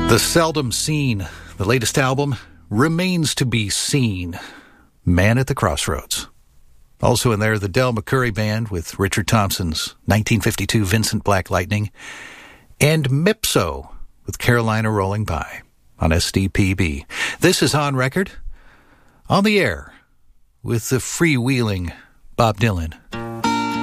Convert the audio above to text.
The Seldom Seen, the latest album, Remains to Be Seen, Man at the Crossroads. Also in there, the Del McCoury Band with Richard Thompson's 1952 Vincent Black Lightning, and Mipso with Carolina Rolling By on SDPB. This is On Record, on the air, with the freewheeling Bob Dylan.